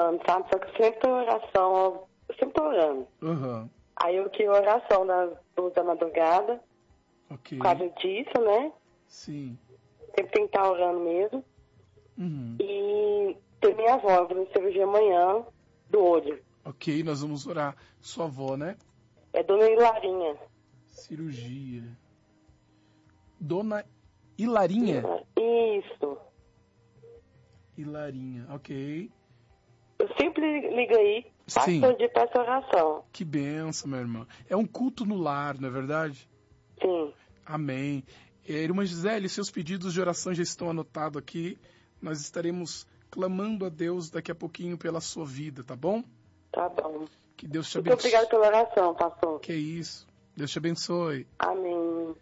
orando, sabe? Só que eu sempre tô em oração, eu sempre tô orando. Aham. Aí eu queria oração das 2 da madrugada, Ok. por causa disso, né? Sim. Sempre tem que estar orando mesmo. Uhum. E tem minha avó, eu vou fazer cirurgia amanhã do olho. Ok, nós vamos orar. Sua avó, né? É Dona Hilarinha. Cirurgia. Dona Hilarinha. Isso. Hilarinha, ok. Eu sempre ligo aí, passo Sim. todo dia para essa oração. Que benção, minha irmã. É um culto no lar, não é verdade? Sim. Amém. Irmã Gisele, seus pedidos de oração já estão anotados aqui. Nós estaremos clamando a Deus daqui a pouquinho pela sua vida, tá bom? Tá bom. Que Deus te Muito abençoe. obrigada pela oração, pastor. Que isso. Deus te abençoe. Amém.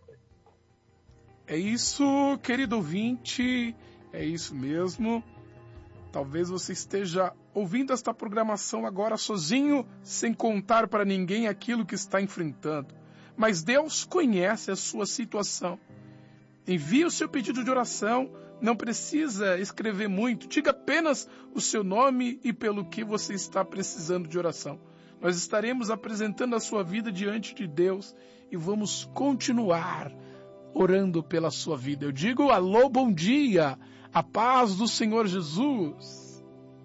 É isso, querido ouvinte. É isso mesmo. Talvez você esteja ouvindo esta programação agora sozinho, sem contar para ninguém aquilo que está enfrentando. Mas Deus conhece a sua situação. Envie o seu pedido de oração, não precisa escrever muito, diga apenas o seu nome e pelo que você está precisando de oração. Nós estaremos apresentando a sua vida diante de Deus e vamos continuar orando pela sua vida. Eu digo alô, bom dia, a paz do Senhor Jesus.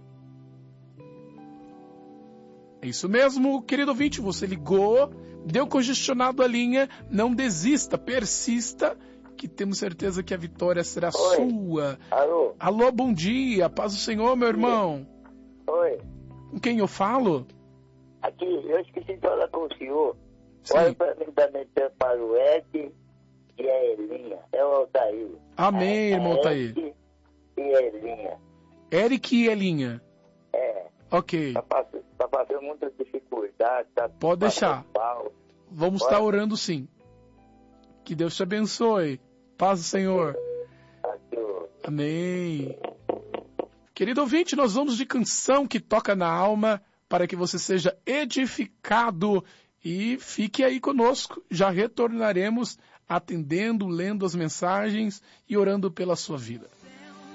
É isso mesmo, querido ouvinte, você ligou, deu congestionado a linha, não desista, persista, que temos certeza que a vitória será sua. Alô? Alô, bom dia, paz do Senhor, meu irmão. Oi. Com quem eu falo? Aqui, eu esqueci de falar com o senhor. Sim. Olha para mim também para o Ed e a Elinha. É o Altair. Amém, irmão Altair. Ed e a Elinha. Eric e Elinha. É. Ok, Tá passando muita dificuldade. Tá pode deixar. Pau. Vamos estar orando sim. Que Deus te abençoe. Paz do Senhor. Amém. Querido ouvinte, nós vamos de canção que toca na alma para que você seja edificado e fique aí conosco. Já retornaremos atendendo, lendo as mensagens e orando pela sua vida.